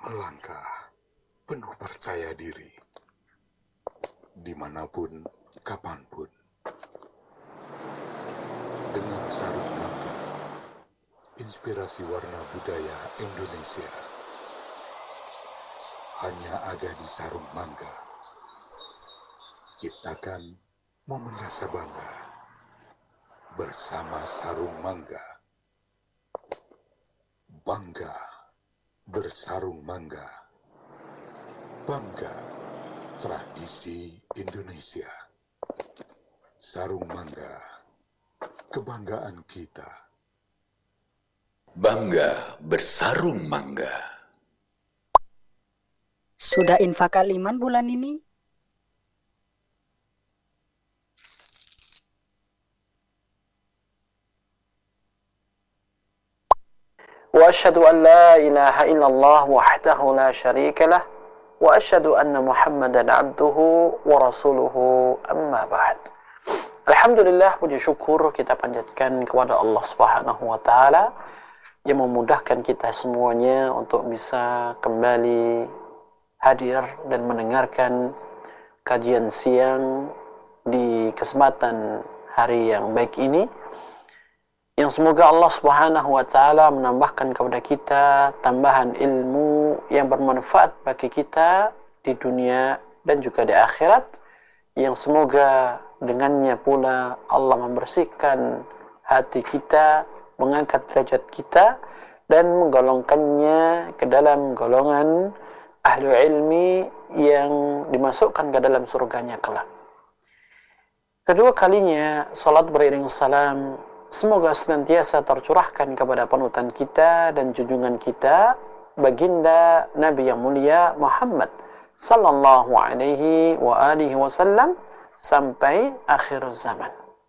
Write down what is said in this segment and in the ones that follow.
Melangkah penuh percaya diri, dimanapun, kapanpun. Dengan sarung mangga, inspirasi warna budaya Indonesia. Hanya ada di sarung mangga. Ciptakan momen rasa bangga bersama sarung mangga. Bangga bersarung mangga. Bangga tradisi Indonesia. Sarung mangga, kebanggaan kita. Bangga bersarung mangga. Sudah infak Al-Iman bulan ini? وأشهد أن لا إله إلا الله وحده لا شريك له وأشهد أن محمدا عبده ورسوله أما بعد. Alhamdulillah, puji syukur kita panjatkan kepada Allah Subhanahu wa taala yang memudahkan kita semuanya untuk bisa kembali hadir dan mendengarkan kajian siang di kesempatan hari yang baik ini, yang semoga Allah Subhanahu wa taala menambahkan kepada kita tambahan ilmu yang bermanfaat bagi kita di dunia dan juga di akhirat, yang semoga dengannya pula Allah membersihkan hati kita, mengangkat derajat kita dan menggolongkannya ke dalam golongan ahli ilmi yang dimasukkan ke dalam surganya kelak. Kedua kalinya salat beriring salam semoga senantiasa tercurahkan kepada panutan kita dan junjungan kita, baginda Nabi yang mulia Muhammad sallallahu alaihi wa alihi wasallam sampai akhir zaman.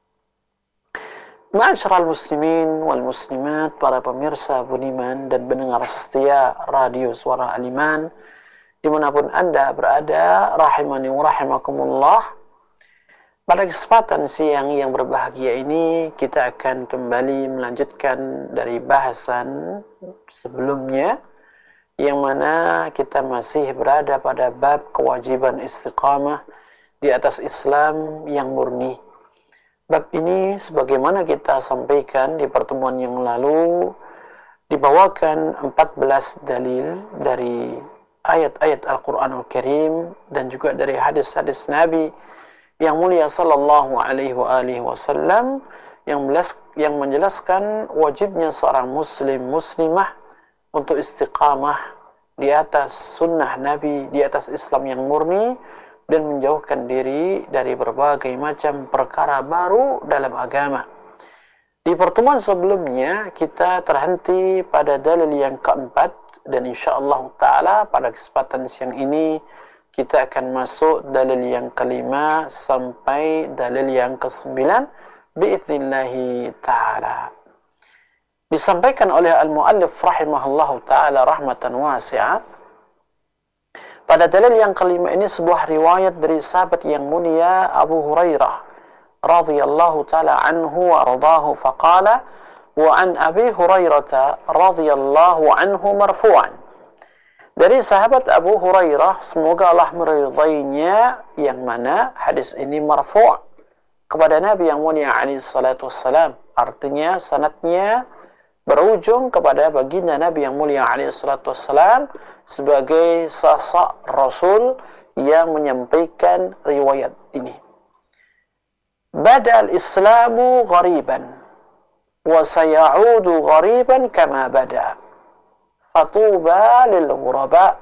Ma'asyiral muslimin wal muslimat, para pemirsa budiman dan pendengar setia Radio Suara Al-Iman dimanapun Anda berada, rahimani wa rahimakumullah. Pada kesempatan siang yang berbahagia ini, kita akan kembali melanjutkan dari bahasan sebelumnya, yang mana kita masih berada pada bab kewajiban istiqamah di atas Islam yang murni. Bab ini, sebagaimana kita sampaikan di pertemuan yang lalu, dibawakan 14 dalil dari ayat-ayat Al-Quranul Karim dan juga dari hadis-hadis Nabi yang mulia sallallahu alaihi wasallam yang menjelaskan wajibnya seorang muslim muslimah untuk istiqamah di atas sunnah Nabi, di atas Islam yang murni, dan menjauhkan diri dari berbagai macam perkara baru dalam agama. Di pertemuan sebelumnya kita terhenti pada dalil yang keempat, dan insyaallah taala pada kesempatan siang ini kita akan masuk dalil yang kelima sampai dalil yang kesembilan biidznillahi ta'ala. Disampaikan oleh al-muallif rahimahullahu ta'ala rahmatan wasi'ah. Pada dalil yang kelima ini sebuah riwayat dari sahabat yang mulia Abu Hurairah radhiyallahu ta'ala anhu wa radahu faqala wa an Abi Hurairah radhiyallahu anhu marfu'an. Dari sahabat Abu Hurairah, semoga Allah meridainya, yang mana hadis ini marfu' kepada Nabi yang mulia alaihi salatu wassalam. Artinya sanadnya berujung kepada baginda Nabi yang mulia alaihi salatu wassalam sebagai sosok Rasul yang menyampaikan riwayat ini. Badal Islamu ghariban wa sayaudu ghariban kama bada. Fatuba lil ghuraba.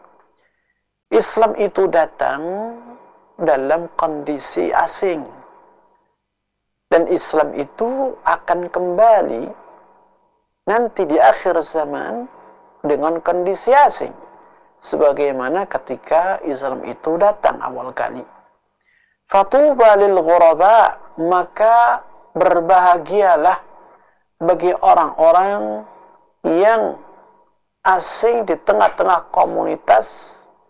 Islam itu datang dalam kondisi asing, dan Islam itu akan kembali nanti di akhir zaman dengan kondisi asing, sebagaimana ketika Islam itu datang awal kali. Fatuba lil ghuraba, maka berbahagialah bagi orang-orang yang asing di tengah-tengah komunitas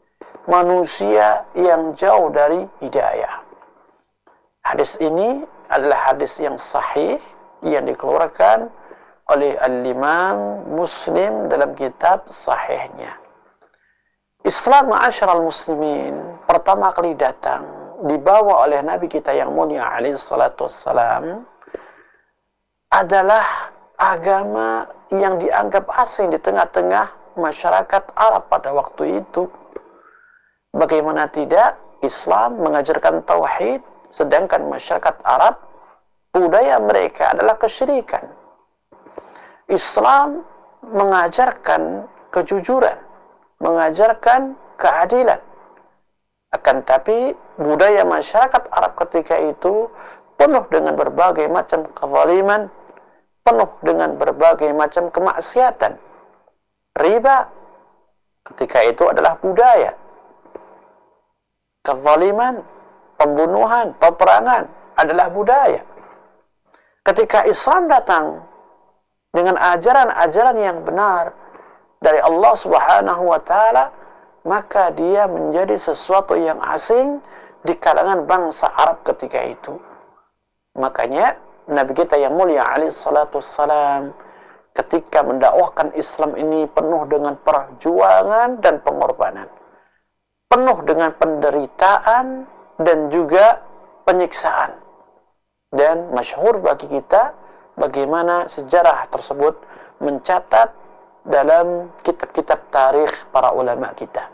manusia yang jauh dari hidayah. Hadis ini adalah hadis yang sahih yang dikeluarkan oleh Al-Imam Muslim dalam kitab sahihnya. Islam ma'asyiral muslimin pertama kali datang dibawa oleh Nabi kita yang mulia alaihi salatu wassalam adalah agama yang dianggap asing di tengah-tengah masyarakat Arab pada waktu itu. Bagaimana tidak, Islam mengajarkan tauhid, sedangkan masyarakat Arab budaya mereka adalah kesyirikan. Islam mengajarkan kejujuran, mengajarkan keadilan. Akan tapi budaya masyarakat Arab ketika itu penuh dengan berbagai macam kezaliman, penuh dengan berbagai macam kemaksiatan. Riba ketika itu adalah budaya. Kezaliman, pembunuhan, peperangan adalah budaya. Ketika Islam datang dengan ajaran-ajaran yang benar dari Allah Subhanahu wa taala, maka dia menjadi sesuatu yang asing di kalangan bangsa Arab ketika itu. Makanya Nabi kita yang mulia alaihi salatu wassalam ketika mendakwahkan Islam ini penuh dengan perjuangan dan pengorbanan, penuh dengan penderitaan dan juga penyiksaan. Dan masyhur bagi kita bagaimana sejarah tersebut mencatat dalam kitab-kitab tarikh para ulama kita.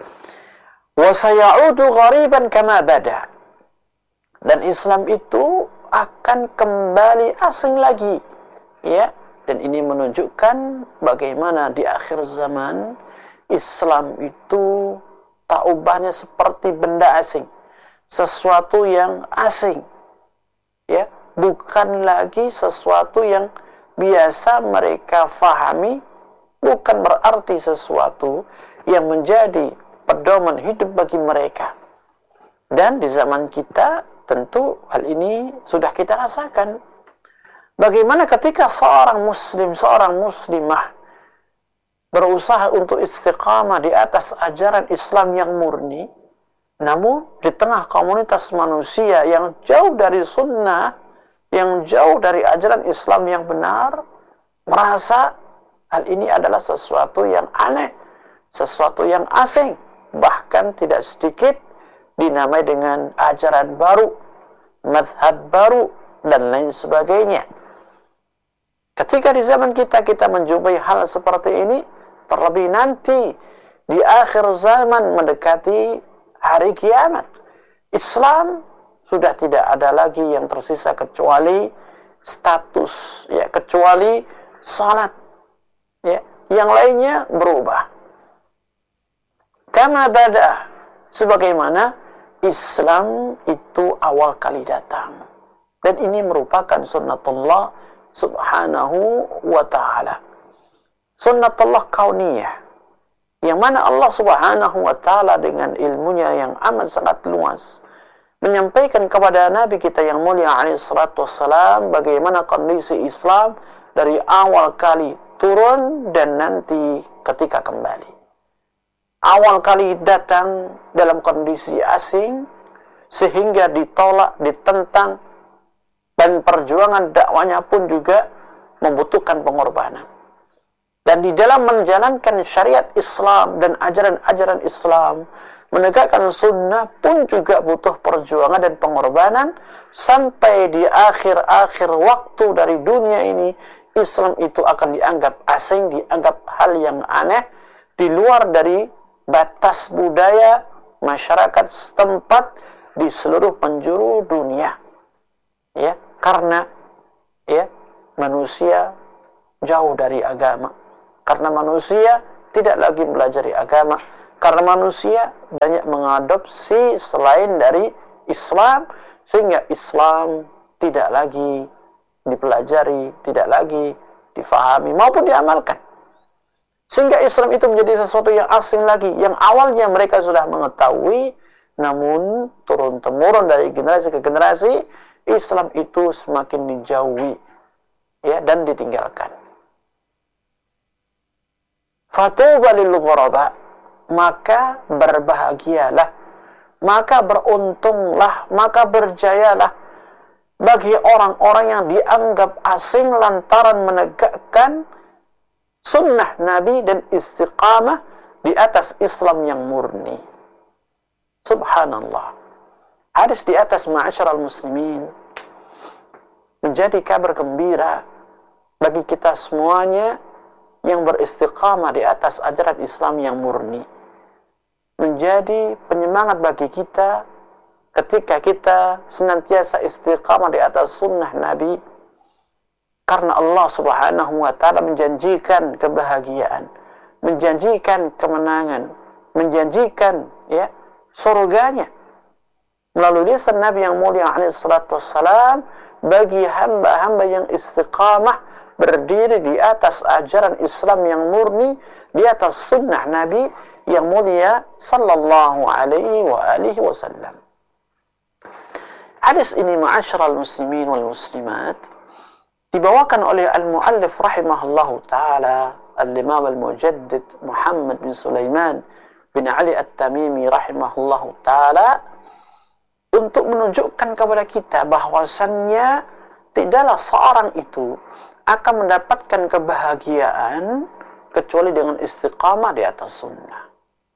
Wa sayaudu ghariban kama bada. Dan Islam itu akan kembali asing lagi, ya. Dan ini menunjukkan bagaimana di akhir zaman Islam itu tak ubahnya seperti benda asing, sesuatu yang asing, ya, bukan lagi sesuatu yang biasa mereka fahami, bukan berarti sesuatu yang menjadi pedoman hidup bagi mereka. Dan di zaman kita tentu hal ini sudah kita rasakan. Bagaimana ketika seorang muslim, seorang muslimah berusaha untuk istiqamah di atas ajaran Islam yang murni, namun di tengah komunitas manusia yang jauh dari sunnah, yang jauh dari ajaran Islam yang benar, merasa hal ini adalah sesuatu yang aneh, sesuatu yang asing, bahkan tidak sedikit dinamai dengan ajaran baru, mazhab baru, dan lain sebagainya. Ketika di zaman kita menjumpai hal seperti ini, terlebih nanti di akhir zaman mendekati hari kiamat, Islam sudah tidak ada lagi yang tersisa kecuali status, ya, kecuali salat, ya, yang lainnya berubah. Karena bada, sebagaimana Islam itu awal kali datang, dan ini merupakan sunnatullah subhanahu wa ta'ala, sunnatullah kauniyah, yang mana Allah subhanahu wa ta'ala dengan ilmunya yang amat sangat luas menyampaikan kepada Nabi kita yang mulia alaihi salatu wassalam bagaimana kondisi Islam dari awal kali turun dan nanti ketika kembali. Awal kali datang dalam kondisi asing sehingga ditolak, ditentang, dan perjuangan dakwanya pun juga membutuhkan pengorbanan. Dan di dalam menjalankan syariat Islam dan ajaran-ajaran Islam, menegakkan sunnah pun juga butuh perjuangan dan pengorbanan, sampai di akhir-akhir waktu dari dunia ini, Islam itu akan dianggap asing, dianggap hal yang aneh, di luar dari batas budaya masyarakat setempat di seluruh penjuru dunia. Ya, karena ya manusia jauh dari agama, karena manusia tidak lagi mempelajari agama, karena manusia banyak mengadopsi selain dari Islam, sehingga Islam tidak lagi dipelajari, tidak lagi difahami maupun diamalkan. Sehingga Islam itu menjadi sesuatu yang asing lagi, yang awalnya mereka sudah mengetahui, namun turun-temurun dari generasi ke generasi, Islam itu semakin dijauhi, ya, dan ditinggalkan. Fatuba lil ghuraba, maka berbahagialah, maka beruntunglah, maka berjayalah bagi orang-orang yang dianggap asing lantaran menegakkan sunnah Nabi dan istiqamah di atas Islam yang murni. Subhanallah. Hadis di atas ma'asyiral muslimin menjadi kabar gembira bagi kita semuanya yang beristiqamah di atas ajaran Islam yang murni. Menjadi penyemangat bagi kita ketika kita senantiasa istiqamah di atas sunnah Nabi, karena Allah Subhanahu wa ta'ala menjanjikan kebahagiaan, menjanjikan kemenangan, menjanjikan surganya melalui lisan Nabi yang mulia alaihi salatu wassalam bagi hamba-hamba yang istiqamah berdiri di atas ajaran Islam yang murni, di atas sunnah Nabi yang mulia sallallahu alaihi wa alihi wasallam. Hadis ini ma'asyiral muslimin wal muslimat dibawakan oleh al-muallif rahimahullahu taala al-imam al-mujaddid Muhammad bin Sulaiman bin Ali At-Tamimi rahimahullahu taala untuk menunjukkan kepada kita bahwasannya tidaklah seorang itu akan mendapatkan kebahagiaan kecuali dengan istiqamah di atas sunnah.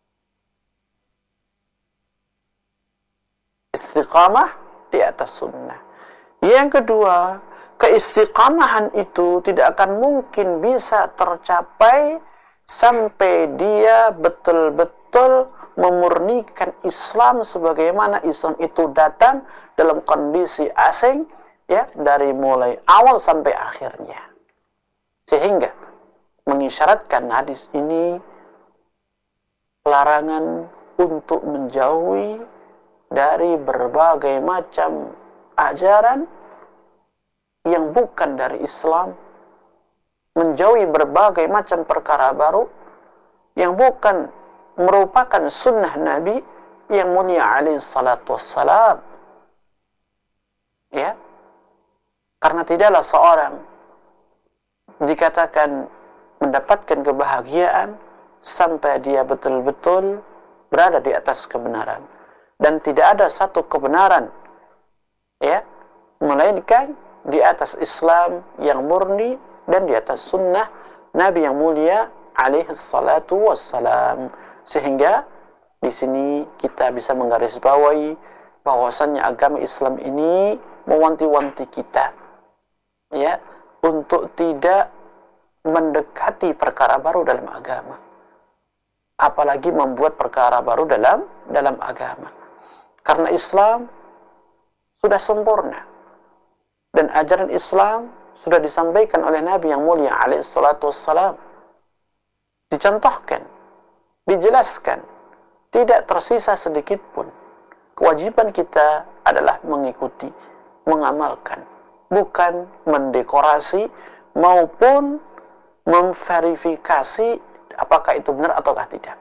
Istiqamah di atas sunnah. Yang kedua, keistiqamahan itu tidak akan mungkin bisa tercapai sampai dia betul-betul memurnikan Islam sebagaimana Islam itu datang dalam kondisi asing, dari mulai awal sampai akhirnya. Sehingga mengisyaratkan hadis ini larangan untuk menjauhi dari berbagai macam ajaran yang bukan dari Islam, menjauhi berbagai macam perkara baru yang bukan merupakan sunnah Nabi yang mulia alaihi salatu wassalam. Karena tidaklah seorang dikatakan mendapatkan kebahagiaan sampai dia betul-betul berada di atas kebenaran. Dan tidak ada satu kebenaran melainkan di atas Islam yang murni dan di atas sunnah Nabi yang mulia alaihi salatu wassalam. Sehingga di sini kita bisa menggarisbawahi bahwasannya agama Islam ini mewanti-wanti kita untuk tidak mendekati perkara baru dalam agama, apalagi membuat perkara baru dalam agama, karena Islam sudah sempurna dan ajaran Islam sudah disampaikan oleh Nabi yang mulia alaihi salatu wassalam, dicontohkan, dijelaskan, tidak tersisa sedikit pun. Kewajiban kita adalah mengikuti, mengamalkan, bukan mendekorasi maupun memverifikasi apakah itu benar ataukah tidak.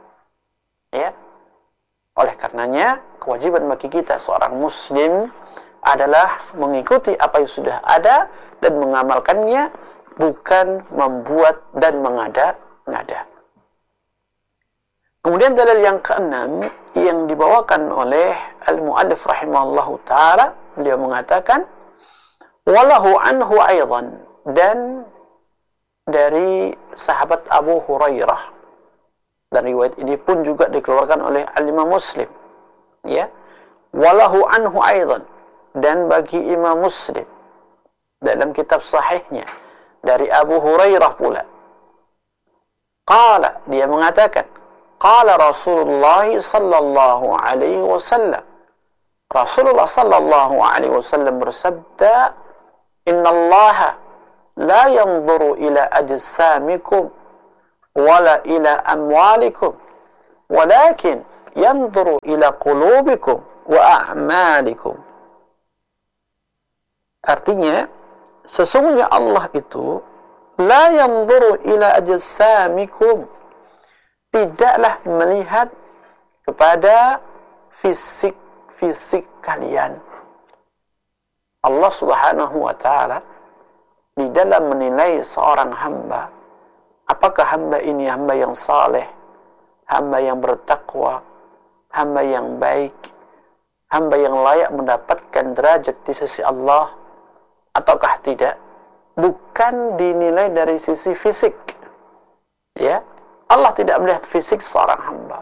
Oleh karenanya, kewajiban bagi kita seorang muslim adalah mengikuti apa yang sudah ada dan mengamalkannya, bukan membuat dan mengada-ngada. Kemudian dalil yang keenam yang dibawakan oleh al-muallif rahimahullahu ta'ala, beliau mengatakan walahu anhu aidan, dan dari sahabat Abu Hurairah, dan riwayat ini pun juga dikeluarkan oleh al-Imam Muslim, walahu anhu aidan, dan bagi Imam Muslim dalam kitab sahihnya dari Abu Hurairah pula, qala, dia mengatakan, qala Rasulullah sallallahu alaihi wasallam, Rasulullah sallallahu alaihi wasallam bersabda, innallaha la yanzuru ila ajsamikum wala ila amwalikum walakin yanzuru ila qulubikum wa a'malikum. Artinya, sesungguhnya Allah itu la yanzuru ila ajsamikum, tidaklah melihat kepada fisik kalian. Allah Subhanahu wa ta'ala di dalam menilai seorang hamba, apakah hamba ini hamba yang saleh, hamba yang bertakwa, hamba yang baik, hamba yang layak mendapatkan derajat di sisi Allah ataukah tidak, bukan dinilai dari sisi fisik, Allah tidak melihat fisik seorang hamba.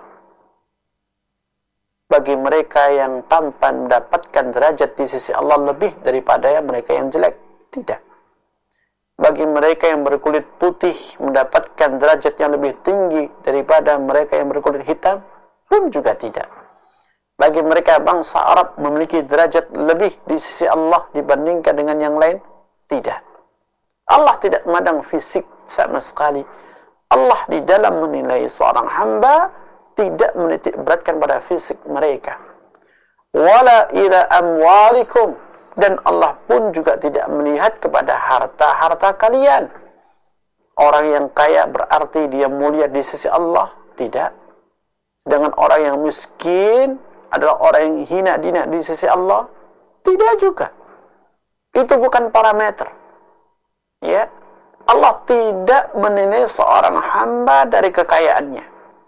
Bagi mereka yang tampan mendapatkan derajat di sisi Allah lebih daripada mereka yang jelek. Tidak. Bagi mereka yang berkulit putih mendapatkan derajat yang lebih tinggi daripada mereka yang berkulit hitam pun juga tidak. Bagi mereka bangsa Arab memiliki derajat lebih di sisi Allah dibandingkan dengan yang lain, tidak. Allah tidak memandang fisik sama sekali. Allah di dalam menilai seorang hamba tidak menitik beratkan pada fisik mereka. Wala ila amwalikum, dan Allah pun juga tidak melihat kepada harta-harta kalian. Orang yang kaya berarti dia mulia di sisi Allah? Tidak. Sedangkan orang yang miskin adalah orang yang hina dina di sisi Allah? Tidak juga. Itu bukan parameter. Ya, Allah tidak menilai seorang hamba dari kekayaannya.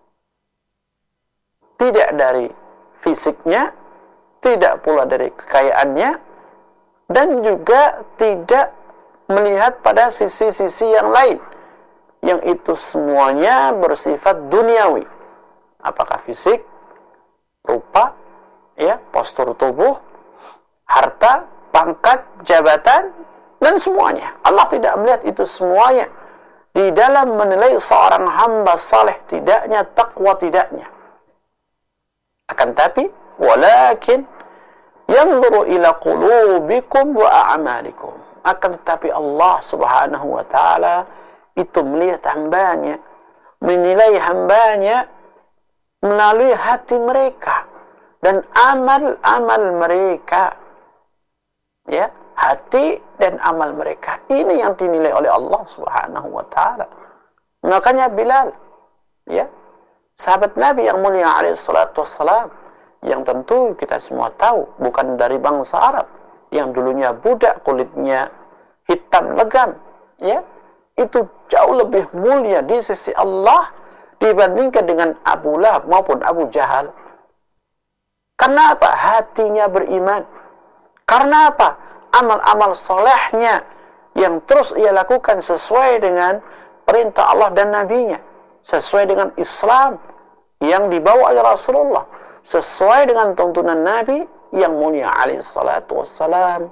Tidak dari fisiknya, tidak pula dari kekayaannya, dan juga tidak melihat pada sisi-sisi yang lain, yang itu semuanya bersifat duniawi. Apakah fisik, rupa, ya, postur tubuh, harta, pangkat, jabatan, dan semuanya. Allah tidak melihat itu semuanya. Di dalam menilai seorang hamba saleh tidaknya, takwa tidaknya. Akan tapi, walakin yanzuru ila qulubikum wa a'malikum. Akan tetapi Allah subhanahu wa ta'ala itu melihat hambanya, menilai hambanya melalui hati mereka dan amal-amal mereka. Ya, hati dan amal mereka. Ini yang dinilai oleh Allah subhanahu wa ta'ala. Makanya Bilal, ya, sahabat Nabi yang mulia alaihi salatu wassalam, yang tentu kita semua tahu bukan dari bangsa Arab, yang dulunya budak, kulitnya hitam legam, ya, itu jauh lebih mulia di sisi Allah dibandingkan dengan Abu Lahab maupun Abu Jahal. Karena apa? Hatinya beriman. Karena apa? Amal-amal solehnya yang terus ia lakukan sesuai dengan perintah Allah dan Nabi-Nya, sesuai dengan Islam yang dibawa oleh Rasulullah, sesuai dengan tuntunan Nabi yang mulia alaihi salatu wassalam.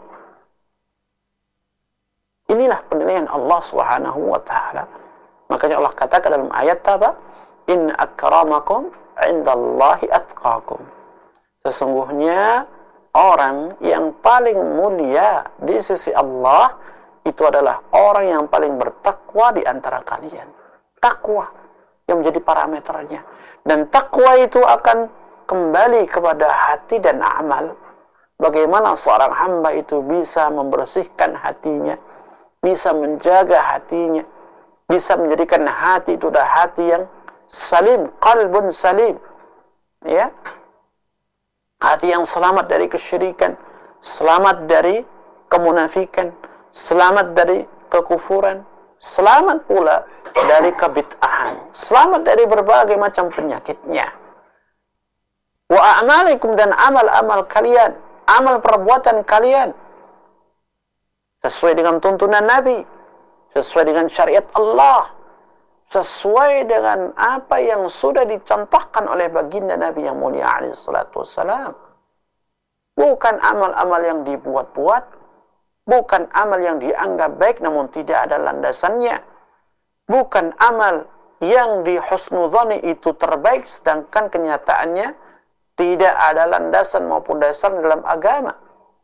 Inilah penilaian Allah subhanahu wa ta'ala. Makanya Allah katakan dalam ayat apa? Inna akramakum indallahi atqakum. Sesungguhnya orang yang paling mulia di sisi Allah itu adalah orang yang paling bertakwa di antara kalian. Takwa yang menjadi parameternya. Dan takwa itu akan kembali kepada hati dan amal. Bagaimana seorang hamba itu bisa membersihkan hatinya, bisa menjaga hatinya, bisa menjadikan hati itu adalah hati yang salim, qalbun salim. Ya, hati yang selamat dari kesyirikan, selamat dari kemunafikan, selamat dari kekufuran, selamat pula dari kebid'ahan, selamat dari berbagai macam penyakitnya. Wa a'malikum, dan amal-amal kalian, amal perbuatan kalian sesuai dengan tuntunan Nabi, sesuai dengan syariat Allah, sesuai dengan apa yang sudah dicontohkan oleh baginda Nabi yang mulia alaihi salatu wassalam. Bukan amal-amal yang dibuat-buat, bukan amal yang dianggap baik namun tidak ada landasannya, bukan amal yang dihusnudzani itu terbaik sedangkan kenyataannya tidak ada landasan maupun dasar dalam agama.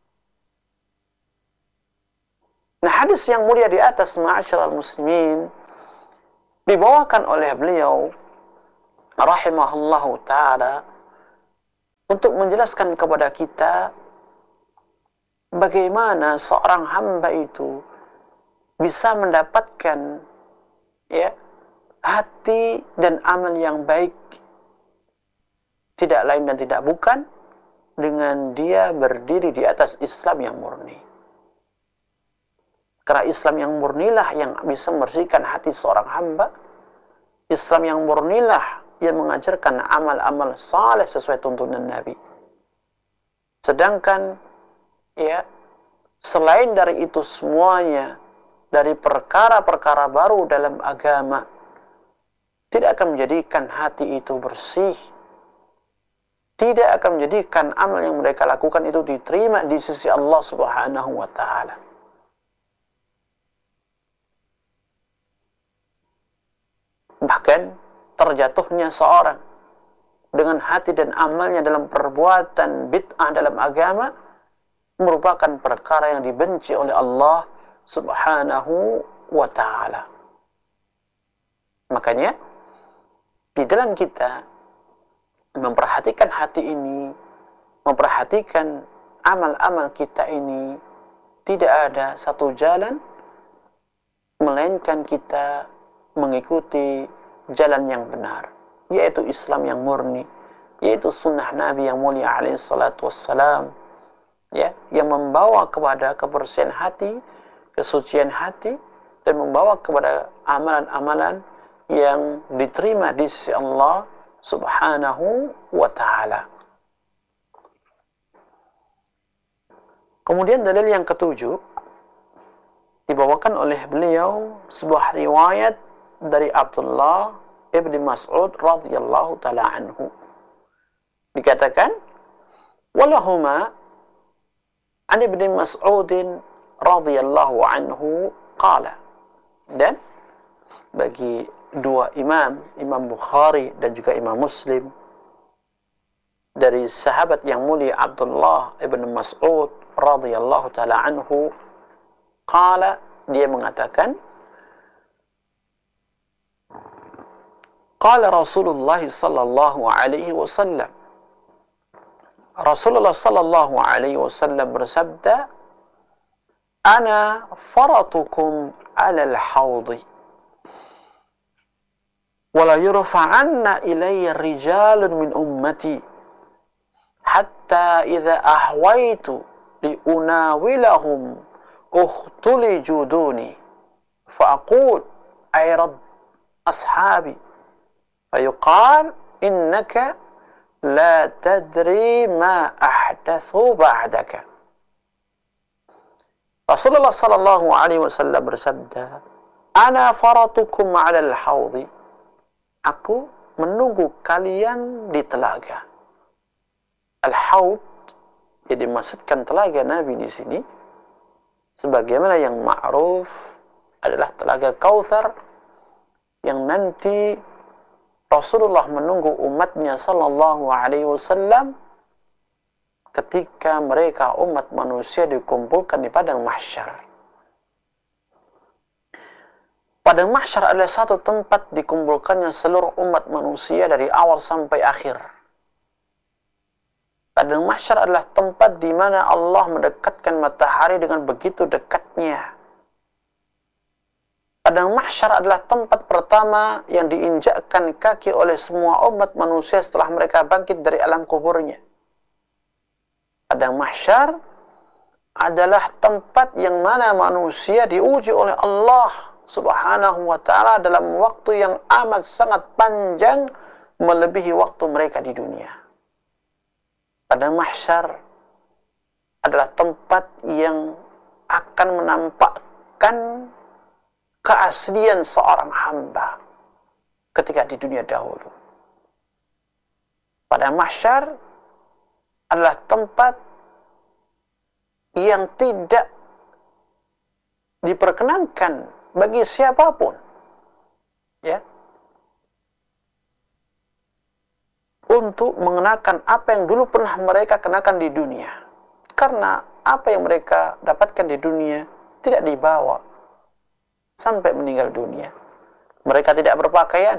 Nah, hadis yang mulia di atas, ma'asyiral muslimin, dibawakan oleh beliau rahimahullahu ta'ala untuk menjelaskan kepada kita bagaimana seorang hamba itu bisa mendapatkan, ya, hati dan amal yang baik, tidak lain dan tidak bukan dengan dia berdiri di atas Islam yang murni. Karena Islam yang murnilah yang bisa membersihkan hati seorang hamba. Islam yang murnilah yang mengajarkan amal-amal saleh sesuai tuntunan Nabi. Sedangkan, ya, selain dari itu semuanya, dari perkara-perkara baru dalam agama, tidak akan menjadikan hati itu bersih, tidak akan menjadikan amal yang mereka lakukan itu diterima di sisi Allah Subhanahu wa Ta'ala. Bahkan terjatuhnya seorang dengan hati dan amalnya dalam perbuatan bid'ah dalam agama merupakan perkara yang dibenci oleh Allah Subhanahu wa Ta'ala. Makanya di dalam kita memperhatikan hati ini, memperhatikan amal-amal kita ini, tidak ada satu jalan melainkan kita mengikuti jalan yang benar, yaitu Islam yang murni, yaitu sunnah Nabi yang mulia alaihi salatu wassalam, ya, yang membawa kepada kebersihan hati, kesucian hati, dan membawa kepada amalan-amalan yang diterima di sisi Allah Subhanahu wa Ta'ala. Kemudian dalil yang ketujuh dibawakan oleh beliau sebuah riwayat dari Abdullah ibn Mas'ud radhiyallahu ta'ala anhu. Dikatakan, walahuma an ibn Mas'udin radhiyallahu anhu qala. Dan bagi dua imam Bukhari dan juga Imam Muslim, dari sahabat yang mulia Abdullah ibn Mas'ud radhiyallahu ta'ala anhu, qala, dia mengatakan, qala Rasulullah sallallahu alaihi wasallam, Rasulullah sallallahu alaihi wasallam bersabda, ana faratukum ala al-hawdi wala yurfa'anna ilayya rijalun min ummati hatta idza ahwaitu liunawilahum ukhtuliju duni fa'aqul ay rabb ashabi fayuqal innaka la tadri ma ahdathu ba'daka. Rasulullah sallallahu alaihi wasallam bersabda, ana faratukum 'ala al-hawdi, aku menunggu kalian di telaga. Al-Haud, jadi dimaksudkan telaga Nabi di sini, sebagaimana yang ma'ruf adalah telaga Kautsar, yang nanti Rasulullah menunggu umatnya sallallahu alaihi wasallam ketika mereka umat manusia dikumpulkan di padang mahsyar. Padang mahsyar adalah satu tempat dikumpulkannya seluruh umat manusia dari awal sampai akhir. Padang mahsyar adalah tempat di mana Allah mendekatkan matahari dengan begitu dekatnya. Padang mahsyar adalah tempat pertama yang diinjakkan kaki oleh semua umat manusia setelah mereka bangkit dari alam kuburnya. Padang mahsyar adalah tempat yang mana manusia diuji oleh Allah Subhanahu wa Ta'ala dalam waktu yang amat sangat panjang, melebihi waktu mereka di dunia. Padang mahsyar adalah tempat yang akan menampakkan keaslian seorang hamba ketika di dunia dahulu. Padang mahsyar adalah tempat yang tidak diperkenankan bagi siapapun, ya, untuk mengenakan apa yang dulu pernah mereka kenakan di dunia, karena apa yang mereka dapatkan di dunia tidak dibawa sampai meninggal dunia. Mereka tidak berpakaian,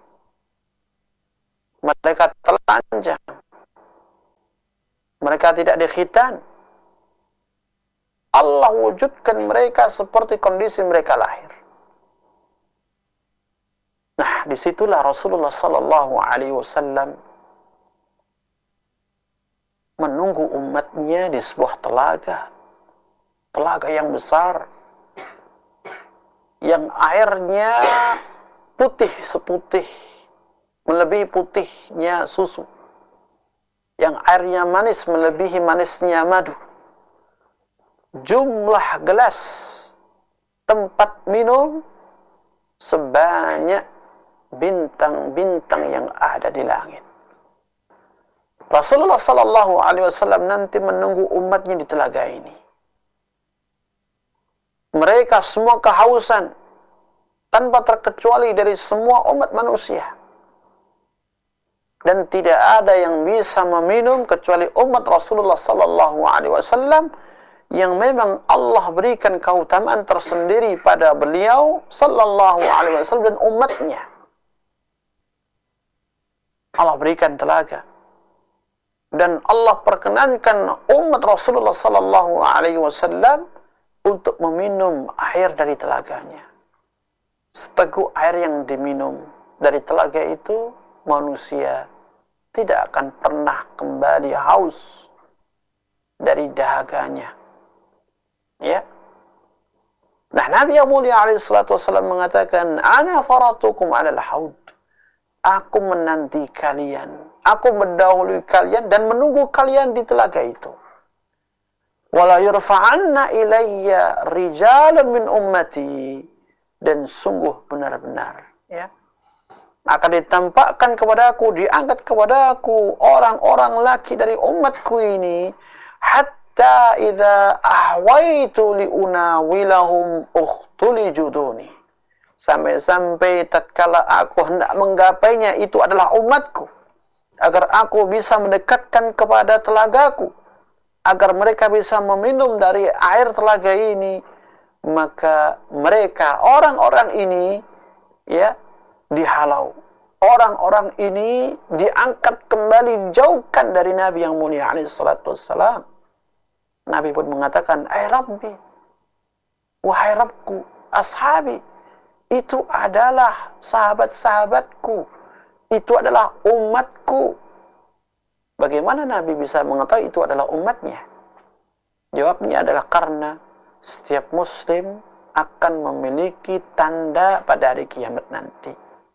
mereka telanjang, mereka tidak dikhitan. Allah wujudkan mereka seperti kondisi mereka lahir. Nah, disitulah Rasulullah sallallahu alaihi wasallam menunggu umatnya di sebuah telaga yang besar, yang airnya putih seputih, melebihi putihnya susu, yang airnya manis melebihi manisnya madu. Jumlah gelas tempat minum sebanyak bintang-bintang yang ada di langit. Rasulullah sallallahu alaihi wasallam nanti menunggu umatnya di telaga ini. Mereka semua kehausan tanpa terkecuali dari semua umat manusia. Dan tidak ada yang bisa meminum kecuali umat Rasulullah sallallahu alaihi wasallam yang memang Allah berikan keutamaan tersendiri pada beliau sallallahu alaihi wasallam dan umatnya. Allah berikan telaga. Dan Allah perkenankan umat Rasulullah sallallahu alaihi wasallam untuk meminum air dari telaganya. Seteguk air yang diminum dari telaga itu, manusia tidak akan pernah kembali haus dari dahaganya. Ya. Nah, Nabi yang mulia alaihi salatu wasallam mengatakan, "Ana faratukum 'alal haud." Aku menanti kalian, aku mendahului kalian dan menunggu kalian di telaga itu. Wala yurfa'anna ilayya rijalan min ummati, dan sungguh benar-benar, ya, akan ditampakkan kepadaku, diangkat kepadaku orang-orang laki dari umatku ini, hatta idza ahwaitu liunawilahum ukhtuli juduni, sampai-sampai tatkala aku hendak menggapainya, itu adalah umatku, agar aku bisa mendekatkan kepada telagaku, agar mereka bisa meminum dari air telaga ini, maka mereka, orang-orang ini, ya, dihalau. Orang-orang ini diangkat kembali, dijauhkan dari Nabi yang mulia alaihi salatu wassalam. Nabi pun mengatakan, "Ai Rabbi, wahai Rabbku, ashabi, itu adalah sahabat-sahabatku, itu adalah umatku." Bagaimana Nabi bisa mengetahui itu adalah umatnya? Jawabnya adalah karena setiap muslim akan memiliki tanda pada hari kiamat nanti.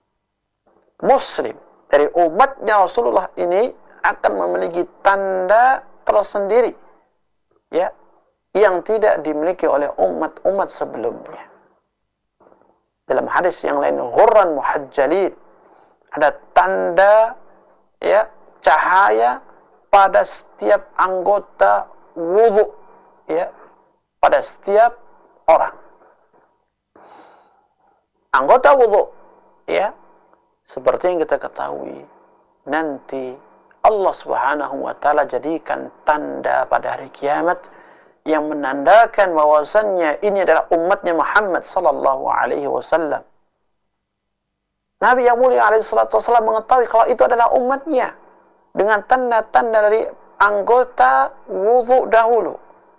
Muslim dari umatnya Rasulullah ini akan memiliki tanda tersendiri, ya, yang tidak dimiliki oleh umat-umat sebelumnya. Dalam hadis yang lain, ghurran muhajjalin, ada tanda, ya, cahaya pada setiap anggota wudu, ya, pada setiap orang. Anggota wudu, ya, seperti yang kita ketahui, nanti Allah Subhanahu wa taala jadikan tanda pada hari kiamat yang menandakan bahwasannya ini adalah umatnya Muhammad sallallahu alaihi wasallam. Nabi yang mulia alaihi salatu wasallam mengetahui kalau itu adalah umatnya dengan tanda-tanda dari anggota wudu dahulu.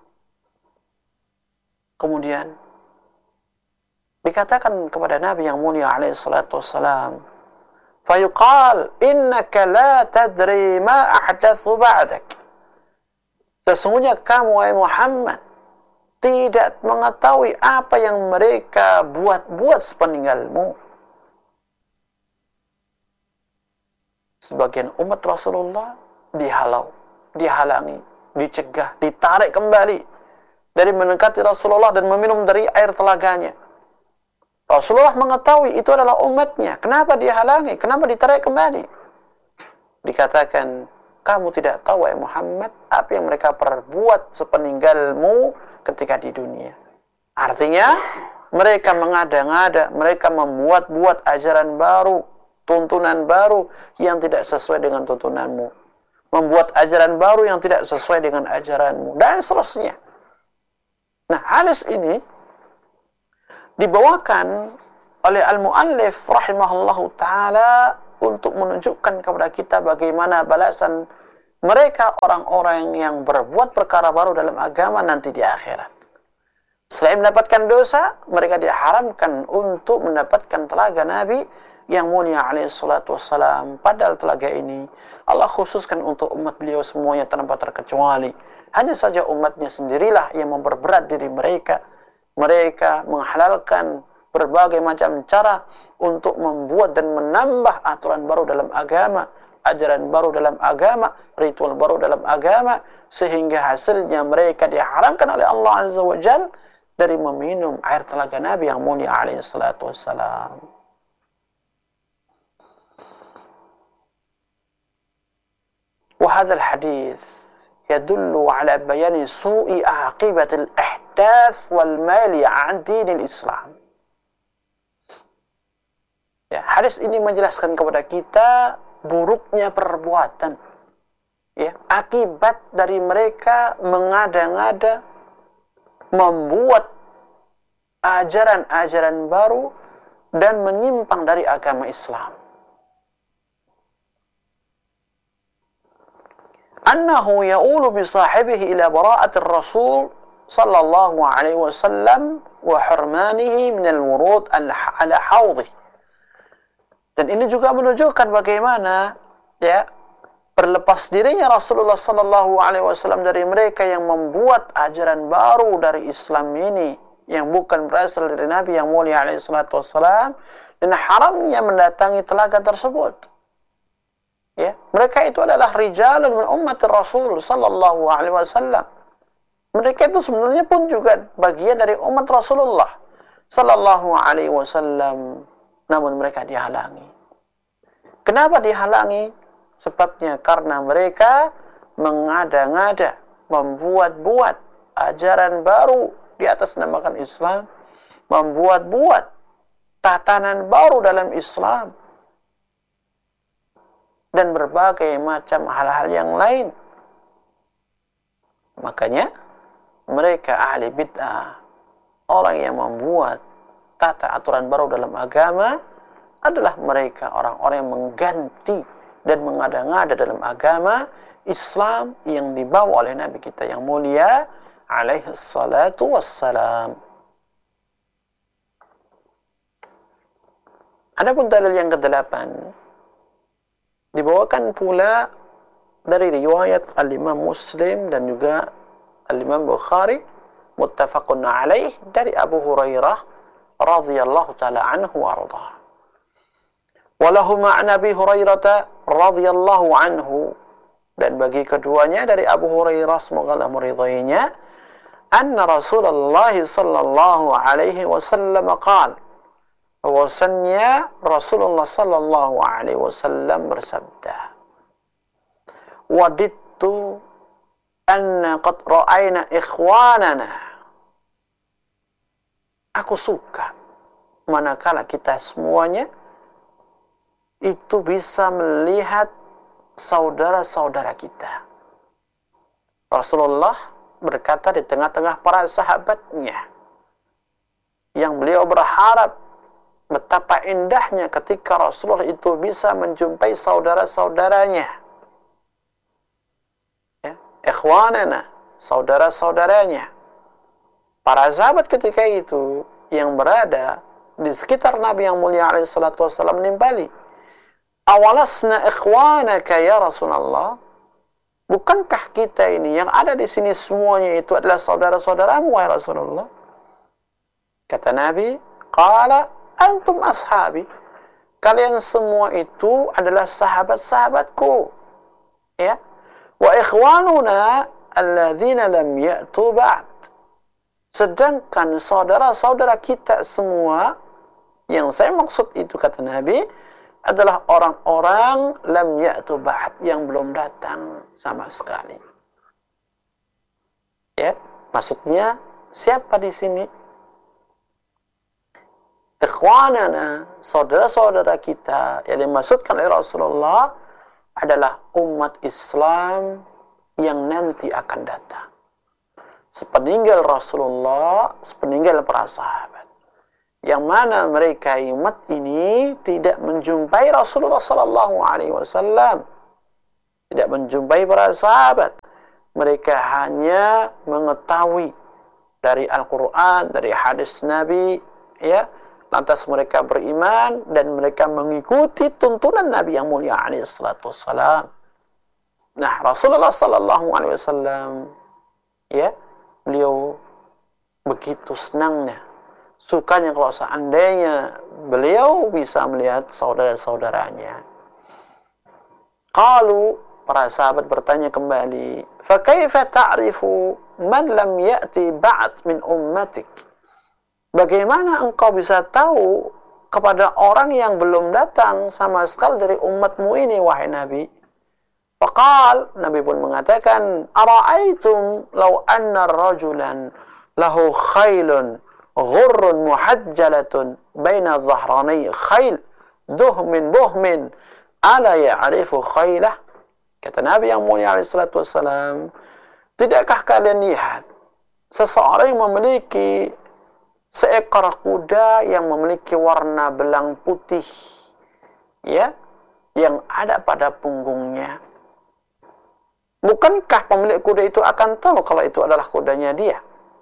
Kemudian dikatakan kepada Nabi yang mulia alaihi salatu wassalam, fayuqal innaka la tadri ma ahdathu ba'dak. Sesungguhnya kamu, wahai Muhammad, tidak mengetahui apa yang mereka buat-buat sepeninggalmu. Sebagian umat Rasulullah dihalau, dihalangi, dicegah, ditarik kembali dari mendekati Rasulullah dan meminum dari air telaganya. Rasulullah mengetahui itu adalah umatnya. Kenapa dihalangi? Kenapa ditarik kembali? Dikatakan, kamu tidak tahu, wahai Muhammad, apa yang mereka perbuat sepeninggalmu ketika di dunia. Artinya, mereka mengada-ngada, mereka membuat-buat ajaran baru, tuntunan baru yang tidak sesuai dengan tuntunanmu. Membuat ajaran baru yang tidak sesuai dengan ajaranmu. Dan seterusnya. Nah, hadis ini dibawakan oleh al-muallif rahimahullahu ta'ala untuk menunjukkan kepada kita bagaimana balasan mereka orang-orang yang berbuat perkara baru dalam agama nanti di akhirat. Selain mendapatkan dosa, mereka diharamkan untuk mendapatkan telaga Nabi yang mulia alaihi salatu wassalam. Padahal telaga ini Allah khususkan untuk umat beliau semuanya tanpa terkecuali. Hanya saja umatnya sendirilah yang memperberat diri mereka. Mereka menghalalkan berbagai macam cara untuk membuat dan menambah aturan baru dalam agama, ajaran baru dalam agama, ritual baru dalam agama, sehingga hasilnya mereka diharamkan oleh Allah Azza wa Jalla dari meminum air telaga Nabi yang mulia alaihi salatu wassalam. هذا الحديث يدل على بيان سوء عاقبة الإحداث والميل عن دين الإسلام. Ya, hadis ini menjelaskan kepada kita buruknya perbuatan, ya, akibat dari mereka mengada-ngada membuat ajaran-ajaran baru dan menyimpang dari agama Islam. Annahu ya'ulu bi sahibihi ila bara'atir Rasul sallallahu alaihi wasallam wa hurmanihi min al-wurud ala hawdhi. Dan ini juga menunjukkan bagaimana, ya, berlepas dirinya Rasulullah sallallahu alaihi wasallam dari mereka yang membuat ajaran baru dari Islam ini yang bukan berasal dari Nabi yang mulia alaihi salatu wassalam, dan haramnya mendatangi telaga tersebut. Ya, mereka itu adalah rijalun min ummati Rasul sallallahu alaihi wasallam. Mereka itu sebenarnya pun juga bagian dari umat Rasulullah sallallahu alaihi wasallam. Namun mereka dihalangi. Kenapa dihalangi? Sebabnya karena mereka mengada-ngada, membuat-buat ajaran baru di atas namakan Islam, membuat-buat tatanan baru dalam Islam, dan berbagai macam hal-hal yang lain. Makanya mereka ahli bid'ah, orang yang membuat tata aturan baru dalam agama, adalah mereka orang-orang yang mengganti dan mengada-ngada dalam agama Islam yang dibawa oleh Nabi kita yang mulia alaihi salatu wassalam. Adapun dalil yang ke-8 dibawakan pula dari riwayat Al-Imam Muslim dan juga Al-Imam Bukhari muttafaqun alaih dari Abu Hurairah radhiyallahu taala anhu wa ardhah. Walahu ma'na Abi Hurairah radhiyallahu anhu, dan bagi keduanya dari Abu Hurairah semoga Allah meridainya, anna Rasulullah sallallahu alaihi wasallam qala, bahwasannya Rasulullah sallallahu alaihi wasallam bersabda, wadittu anna qad ra'ayna ikhwanana, aku suka manakala kita semuanya itu bisa melihat saudara-saudara kita. Rasulullah berkata di tengah-tengah para sahabatnya, yang beliau berharap betapa indahnya ketika Rasulullah itu bisa menjumpai saudara-saudaranya. Ya, ikhwanana, saudara-saudaranya. Para sahabat ketika itu yang berada di sekitar Nabi yang mulia alaihi salatu wassalam menimpali, awalasna ikhwanaka ya Rasulullah, bukankah kita ini yang ada di sini semuanya itu adalah saudara-saudaramu ya Rasulullah? Kata Nabi, qala antum ashabi, kalian semua itu adalah sahabat-sahabatku, ya. Wa ikhwanuna alladzina lam ya'tu ba'd, sedangkan saudara-saudara kita semua, yang saya maksud itu kata Nabi, adalah orang-orang lam ya'tu ba'd, yang belum datang sama sekali. Ya, maksudnya siapa di sini? Ikhwanana, saudara-saudara kita yang dimaksudkan oleh Rasulullah adalah umat Islam yang nanti akan datang. Sepeninggal Rasulullah, sepeninggal para sahabat, yang mana mereka umat ini tidak menjumpai Rasulullah sallallahu alaihi wasallam, tidak menjumpai para sahabat. Mereka hanya mengetahui dari Al-Quran, dari hadis Nabi, ya. Lantas mereka beriman dan mereka mengikuti tuntunan Nabi yang mulia alaihi salatu wassalam. Nah, Rasulullah sallallahu alaihi wasallam, ya, beliau begitu senangnya, sukanya kalau seandainya beliau bisa melihat saudara-saudaranya. Qalu, para sahabat bertanya kembali, fa kaifa ta'rifu man lam ya'ti ba'd min ummatik? Bagaimana engkau bisa tahu kepada orang yang belum datang sama sekali dari umatmu ini, wahai Nabi? Faqal, Nabi pun mengatakan, ara'aitum law anna rajulan lahu khailun ghurrun muhajjalatun baina dhahranai khail duhmin buhmin ala ya'rifu khailah. Kata Nabi yang mulia alaihi salatu wassalam, tidakkah kalian lihat seseorang yang memiliki seekor kuda yang memiliki warna belang putih, ya, yang ada pada punggungnya? Bukankah pemilik kuda itu akan tahu kalau itu adalah kudanya dia?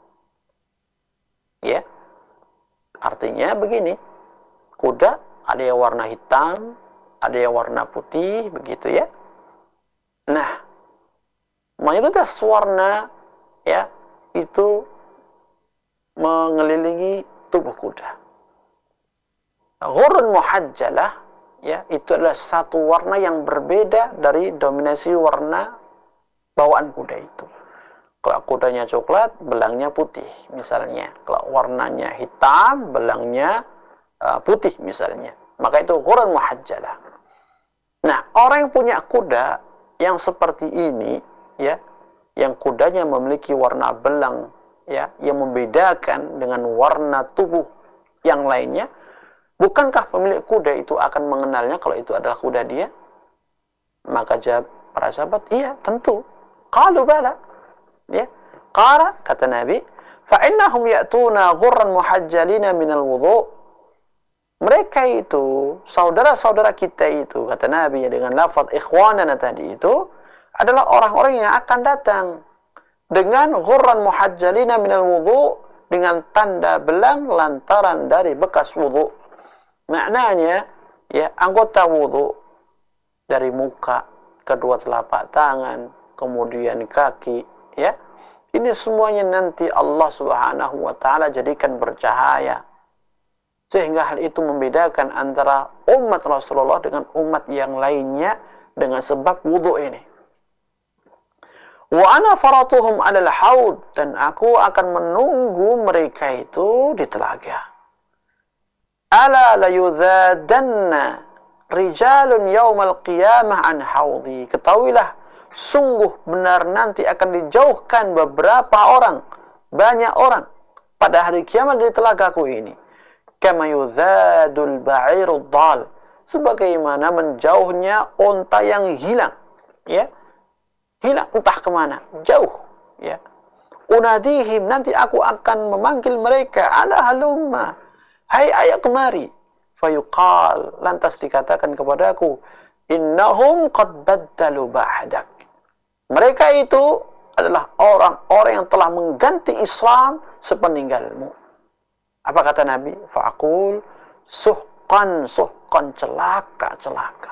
Ya, artinya begini, kuda ada yang warna hitam, ada yang warna putih, begitu ya. Nah, mayoritas warna ya itu mengelilingi tubuh kuda. Ghurrun muhajjalah, ya, itu adalah satu warna yang berbeda dari dominasi warna bawaan kuda itu. Kalau kudanya coklat, belangnya putih misalnya. Kalau warnanya hitam, belangnya putih misalnya. Maka itu ghurrun muhajjalah. Nah, orang yang punya kuda yang seperti ini, ya, yang kudanya memiliki warna belang, ya, yang membedakan dengan warna tubuh yang lainnya, bukankah pemilik kuda itu akan mengenalnya kalau itu adalah kuda dia? Maka jawab para sahabat, iya, tentu. Qalu bala. Ya. Qala, kata Nabi, fa innahum ya'tuna ghurran muhajjalina minal wudu'. Mereka itu, saudara-saudara kita itu, kata Nabi dengan lafaz ikhwanana tadi itu, adalah orang-orang yang akan datang dengan ghurran muhajjalina minal wudu', dengan tanda belang lantaran dari bekas wudu'. Maknanya, ya, anggota wudu' dari muka, kedua telapak tangan, kemudian kaki, ya, ini semuanya nanti Allah Subhanahu wa ta'ala jadikan bercahaya, sehingga hal itu membedakan antara umat Rasulullah dengan umat yang lainnya dengan sebab wudu ini. Wa ana faratuhum 'alal haud, dan aku akan menunggu mereka itu di telaga. Ala la yudhadanna rijalun yaumal qiyamah an haudi. Ketahuilah, sungguh benar nanti akan dijauhkan beberapa orang, banyak orang pada hari kiamat dari telagaku ini. Kama yudhadul ba'irud dal, sebagaimana menjauhnya unta yang hilang, ya, hilang entah kemana, jauh, ya. Unadihim, nanti aku akan memanggil mereka, ala halumma, hai ayo kemari. Fayuqal, lantas dikatakan kepadaku, innahum qad baddalu ba'dak. Mereka itu adalah orang-orang yang telah mengganti Islam sepeninggalmu. Apa kata Nabi? Fa'aqul suhqan, suhqan, celaka, celaka.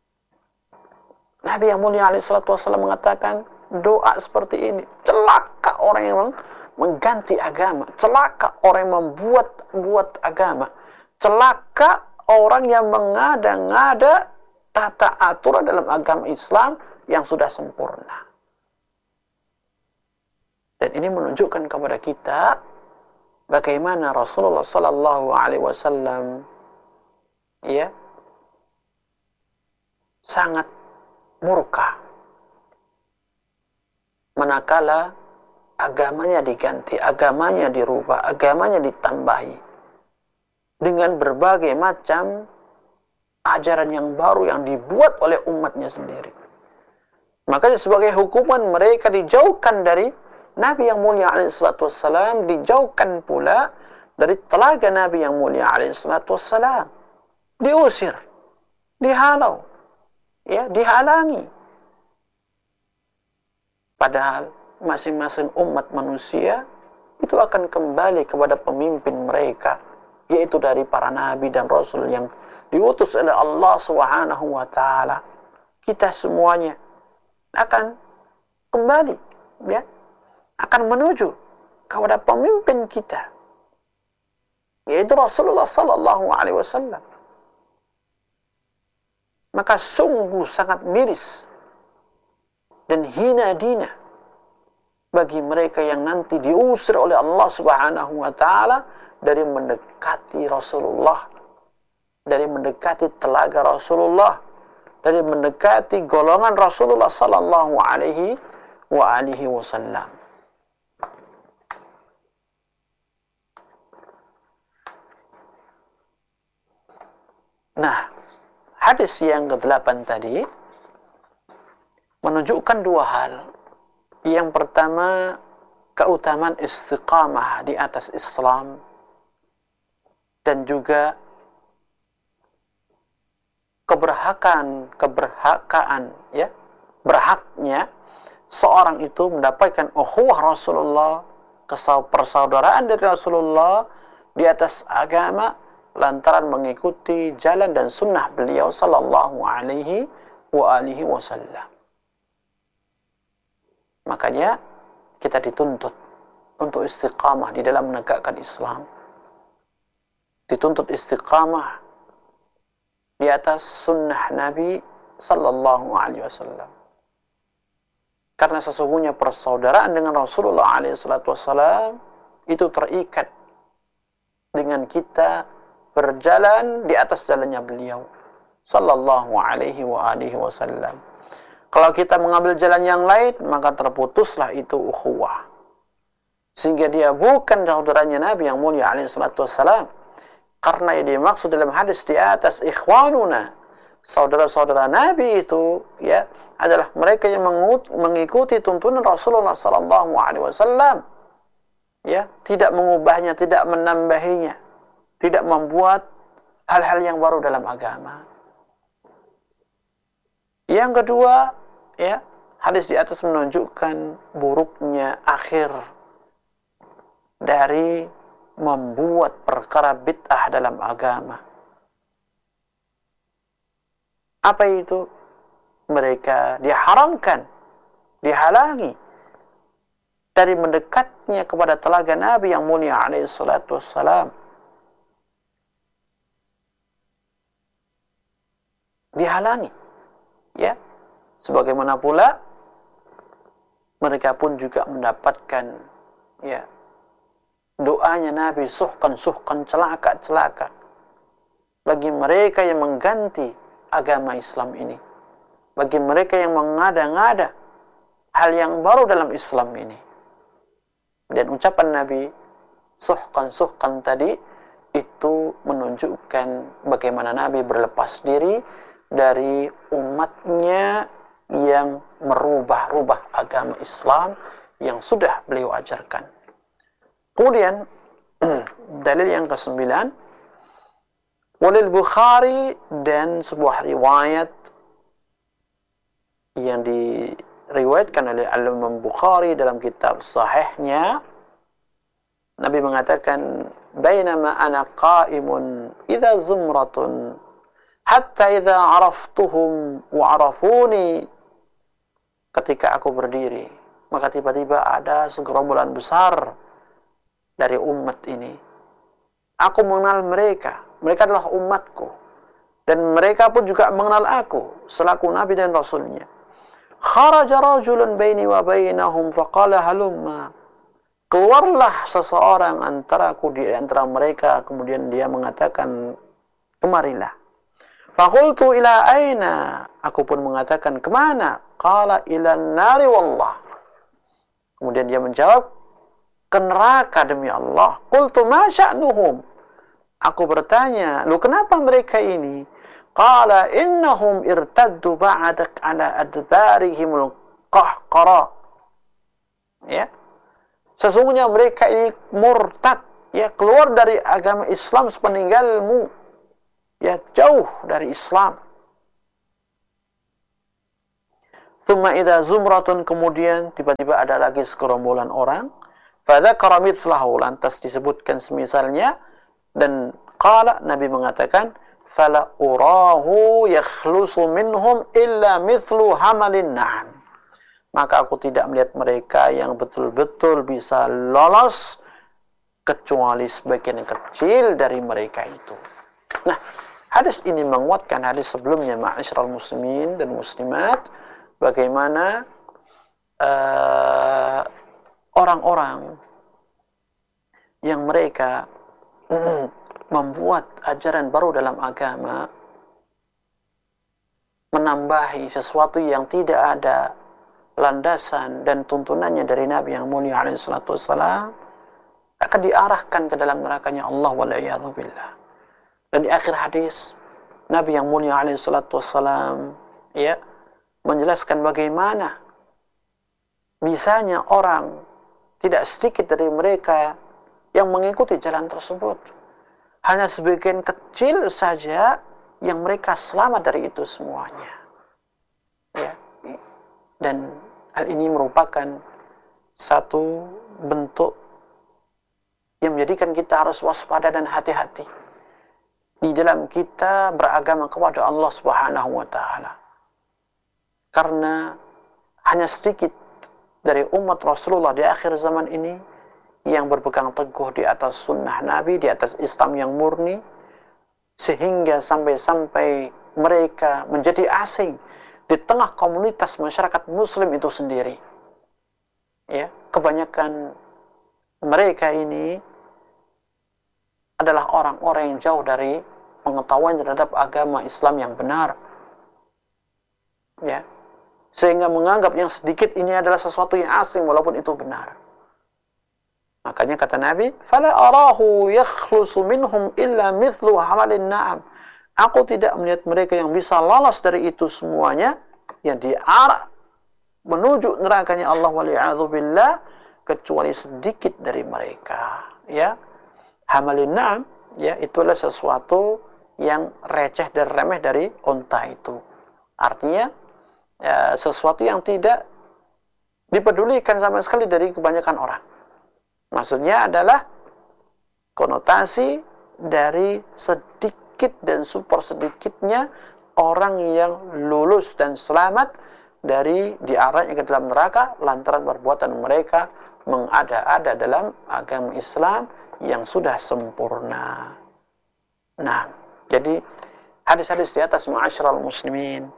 Nabi yang mulia alaihi salatu wassalam mengatakan doa seperti ini. Celaka orang yang mengganti agama. Celaka orang yang membuat agama. Celaka orang yang mengada-ngada tata aturan dalam agama Islam yang sudah sempurna. Dan ini menunjukkan kepada kita bagaimana Rasulullah sallallahu alaihi wasallam, ya, sangat murka manakala agamanya diganti, agamanya dirubah, agamanya ditambahi dengan berbagai macam ajaran yang baru yang dibuat oleh umatnya sendiri. Makanya sebagai hukuman mereka dijauhkan dari Nabi yang mulia alaihi salatu wassalam, dijauhkan pula dari telaga Nabi yang mulia alaihi salatu wassalam. Diusir, dihalau, ya, dihalangi. Padahal masing-masing umat manusia itu akan kembali kepada pemimpin mereka, yaitu dari para nabi dan rasul yang diutus oleh Allah Subhanahu wa taala. Kita semuanya akan kembali, ya, akan menuju kepada pemimpin kita, yaitu Rasulullah sallallahu alaihi wasallam. Maka sungguh sangat miris dan hina dina bagi mereka yang nanti diusir oleh Allah Subhanahu wa taala dari mendekati Rasulullah, dari mendekati telaga Rasulullah, dari mendekati golongan Rasulullah sallallahu alaihi wasallam. Nah, hadis yang ke-8 tadi menunjukkan dua hal. Yang pertama, keutamaan istiqamah di atas Islam, dan juga berhaknya seorang itu mendapatkan ukhuwah Rasulullah, persaudaraan dari Rasulullah di atas agama lantaran mengikuti jalan dan sunnah beliau sallallahu alaihi wasallam. Makanya kita dituntut untuk istiqamah di dalam menegakkan Islam. Dituntut istiqamah di atas sunnah Nabi sallallahu alaihi wasallam. Karena sesungguhnya persaudaraan dengan Rasulullah alaihi wasallam itu terikat dengan kita berjalan di atas jalannya beliau sallallahu alaihi wasallam. Kalau kita mengambil jalan yang lain, maka terputuslah itu ukhuwah. Sehingga dia bukan saudaranya Nabi yang mulia alaihi wasallam. Karena yang dimaksud dalam hadis di atas, ikhwanuna, saudara-saudara Nabi itu ya adalah mereka yang mengikuti tuntunan Rasulullah sallallahu alaihi wasallam. Ya, tidak mengubahnya, tidak menambahinya, tidak membuat hal-hal yang baru dalam agama. Yang kedua, ya, hadis di atas menunjukkan buruknya akhir dari membuat perkara bid'ah dalam agama. Apa itu? Mereka diharamkan, dihalangi dari mendekatnya kepada telaga Nabi yang mulia alaihi salatu wassalam. Dihalangi, ya. Sebagaimana pula mereka pun juga mendapatkan, ya, doanya Nabi, suhkan, celaka bagi mereka yang mengganti agama Islam ini, bagi mereka yang mengada-ngada hal yang baru dalam Islam ini. Dan ucapan Nabi suhkan tadi itu menunjukkan bagaimana Nabi berlepas diri dari umatnya yang merubah-rubah agama Islam yang sudah beliau ajarkan. Kemudian dalil yang ke-9, walil Bukhari, dan sebuah riwayat yang diriwayatkan oleh Al-Imam Bukhari dalam kitab sahihnya, Nabi mengatakan, bainama ana qa'imun idza zumratun hatta idza araftuhum wa arafuni, ketika aku berdiri maka tiba-tiba ada segerombolan besar dari umat ini. Aku mengenal mereka, mereka adalah umatku, dan mereka pun juga mengenal aku selaku Nabi dan Rasulnya. Kharaja rajulun baini wa bainahum faqala halumma, keluarlah seseorang antaraku di antara mereka, kemudian dia mengatakan, kemarilah. Faqultu ila aina, aku pun mengatakan, kemana? Qala ila nari wallah, kemudian dia menjawab, ke neraka demi Allah. Qultu ma sya'nuhum, aku bertanya, lu kenapa mereka ini? Qala innahum irtaddu ba'dak ala adbarihimul qahqara, ya, sesungguhnya mereka ini murtad, ya, keluar dari agama Islam sepeninggalmu, ya, jauh dari Islam. Thumma idza zumratun, kemudian tiba-tiba ada lagi segerombolan orang, fadzakara mithlahu, lantas disebutkan semisalnya, dan qala, Nabi mengatakan, fala urahu yakhlusu minhum illa mithlu hamalin na'am, maka aku tidak melihat mereka yang betul-betul bisa lolos kecuali sebagian yang kecil dari mereka itu. Nah, hadis ini menguatkan hadis sebelumnya, ma'asyiral muslimin dan muslimat, bagaimana orang-orang yang mereka membuat ajaran baru dalam agama, menambahi sesuatu yang tidak ada landasan dan tuntunannya dari Nabi yang mulia alaihi salatu wassalam, akan diarahkan ke dalam nerakanya Allah wal'iyadzubillah. Dan di akhir hadis, Nabi yang mulia alaihi salatu wassalam ya menjelaskan bagaimana bisanya orang, tidak sedikit dari mereka yang mengikuti jalan tersebut. Hanya sebagian kecil saja yang mereka selamat dari itu semuanya. Ya. Dan hal ini merupakan satu bentuk yang menjadikan kita harus waspada dan hati-hati di dalam kita beragama kepada Allah Subhanahu wa taala. Karena hanya sedikit dari umat Rasulullah di akhir zaman ini yang berpegang teguh di atas sunnah Nabi, di atas Islam yang murni, sehingga sampai-sampai mereka menjadi asing di tengah komunitas masyarakat muslim itu sendiri. Ya, kebanyakan mereka ini adalah orang-orang yang jauh dari pengetahuan terhadap agama Islam yang benar. Ya, sehingga menganggap yang sedikit ini adalah sesuatu yang asing walaupun itu benar. Makanya kata Nabi, "Fala arahu yakhlusu minhum illa mithlu hamalin na'am." Aku tidak melihat mereka yang bisa lolos dari itu semuanya, yang diarah menuju nerakanya Allah wal'iyadzubillah, kecuali sedikit dari mereka. Ya, hamalin na'am, ya, itulah sesuatu yang receh dan remeh dari unta itu. Artinya ya, sesuatu yang tidak dipedulikan sama sekali dari kebanyakan orang. Maksudnya adalah konotasi dari sedikit dan super sedikitnya orang yang lulus dan selamat dari diarahnya ke dalam neraka lantaran perbuatan mereka mengada-ada dalam agama Islam yang sudah sempurna. Nah, jadi hadis-hadis di atas ma'asyiral muslimin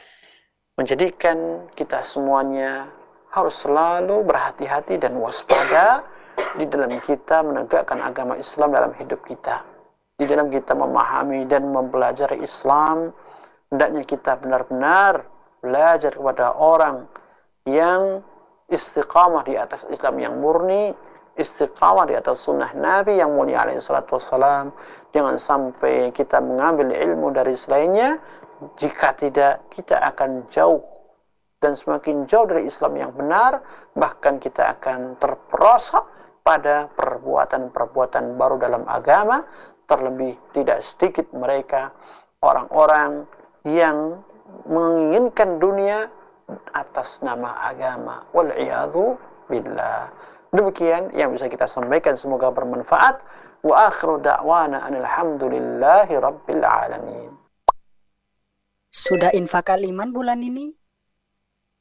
menjadikan kita semuanya harus selalu berhati-hati dan waspada di dalam kita menegakkan agama Islam dalam hidup kita. Di dalam kita memahami dan mempelajari Islam, hendaknya kita benar-benar belajar kepada orang yang istiqamah di atas Islam yang murni, istiqamah di atas sunnah Nabi yang mulia alaihi salatu wassalam. Jangan sampai kita mengambil ilmu dari selainnya. Jika tidak, kita akan jauh dan semakin jauh dari Islam yang benar, bahkan kita akan terperosok pada perbuatan-perbuatan baru dalam agama. Terlebih tidak sedikit mereka orang-orang yang menginginkan dunia atas nama agama. Wal'iyadzu billah. Demikian yang bisa kita sampaikan, semoga bermanfaat. Wa akhiru da'wana alhamdulillahi rabbil alamin. Sudah infak Al-Iman bulan ini?